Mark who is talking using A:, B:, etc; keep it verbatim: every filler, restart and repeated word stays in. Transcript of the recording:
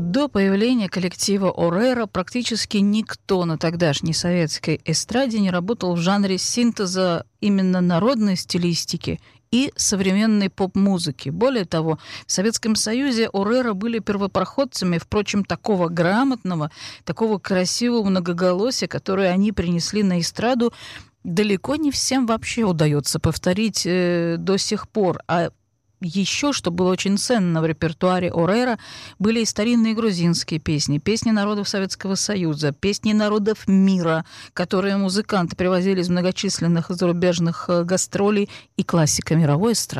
A: До появления коллектива Орейро практически никто на тогдашней советской эстраде не работал в жанре синтеза именно народной стилистики и современной поп-музыки. Более того, в Советском Союзе Орейро были первопроходцами, впрочем, такого грамотного, такого красивого многоголосия, которое они принесли на эстраду, далеко не всем вообще удается повторить э, до сих пор. А еще, что было очень ценно в репертуаре Орейро, были и старинные грузинские песни, песни народов Советского Союза, песни народов мира, которые музыканты привозили из многочисленных зарубежных гастролей, и классика мировой эстрады.